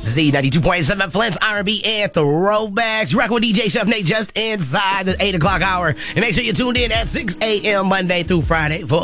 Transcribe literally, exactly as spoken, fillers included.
Z ninety-two point seven Flint's R and B and throwbacks. Rock with D J Chef Nate just inside the eight o'clock hour. And make sure you're tuned in at six a.m. Monday through Friday for